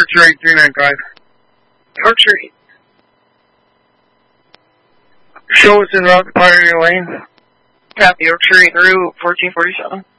Yorkshire 8395. Yorkshire. Show us in route to Pioneer Lane. Copy, Yorkshire through 1447.